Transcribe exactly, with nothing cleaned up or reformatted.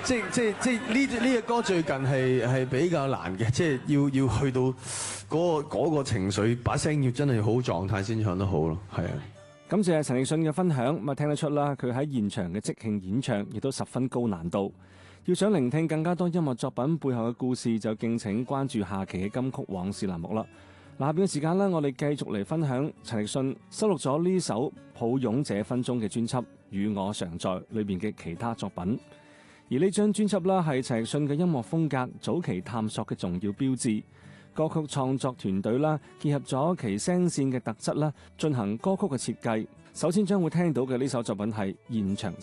即即即呢呢隻歌最近係係比較難嘅，即係要要去到嗰個嗰個情緒，把聲要真係好狀態先唱得好咯，係啊。 感謝陳奕迅嘅分享，咁啊聽得出啦，佢喺現場嘅即興演唱亦都十分高難度。要想聆聽更加多音樂作品背後嘅故事，就敬請關注下期嘅金曲往事欄目啦。嗱，下邊嘅時間呢，我哋繼續嚟分享陳奕迅收錄咗呢首《抱擁這分鐘》嘅專輯《與我常在》裏邊嘅其他作品。而呢張專輯啦，係陳奕迅嘅音樂風格早期探索嘅重要標誌。歌曲創作團隊啦，結合咗其聲線嘅特質啦，進行歌曲嘅設計。首先將會聽到嘅呢首作品係現場